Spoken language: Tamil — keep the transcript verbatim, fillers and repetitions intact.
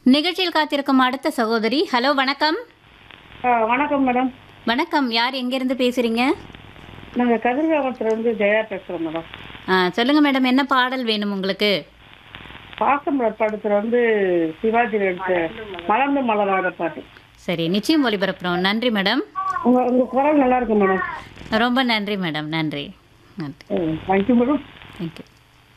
நிகழ்ச்சியில் காத்திருக்கும் அடுத்த சகோதரி. ஹலோ, வணக்கம். ஆ, வணக்கம் மேடம். வணக்கம். யார் எங்கேருந்து பேசுறீங்க? நாங்கள் கதிர்காமத்துலேருந்து ஜெயா பேசுகிறோம் மேடம். ஆ, சொல்லுங்க மேடம், என்ன பாடல் வேணும் உங்களுக்கு? பாசமலர் படத்தில் வந்து சிவாஜி எடுத்த மலர்ந்து மலராத பாட்டு. சரி, நிச்சயம் ஒளிபரப்புறோம். நன்றி மேடம். உங்கள் உங்கள் குரல் நல்லா இருக்கு மேடம். ரொம்ப நன்றி மேடம். நன்றி நன்றி தேங்க்யூ மேடம். தேங்க்யூ.